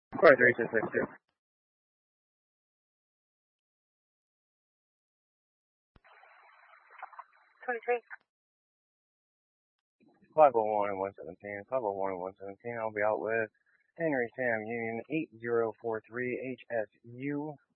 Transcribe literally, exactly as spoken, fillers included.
Four three two six two. twenty-three. five oh one and one seventeen. five oh one and one seventeen. I'll be out with Henry Sam Union eight zero four three H S U.